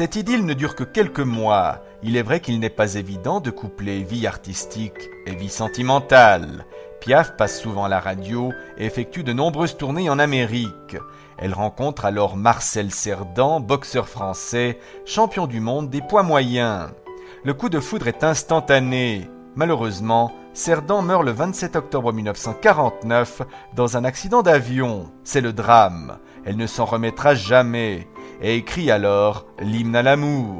Cette idylle ne dure que quelques mois. Il est vrai qu'il n'est pas évident de coupler vie artistique et vie sentimentale. Piaf passe souvent à la radio et effectue de nombreuses tournées en Amérique. Elle rencontre alors Marcel Cerdan, boxeur français, champion du monde des poids moyens. Le coup de foudre est instantané. Malheureusement, Cerdan meurt le 27 octobre 1949 dans un accident d'avion. C'est le drame. Elle ne s'en remettra jamais et écrit alors l'hymne à l'amour.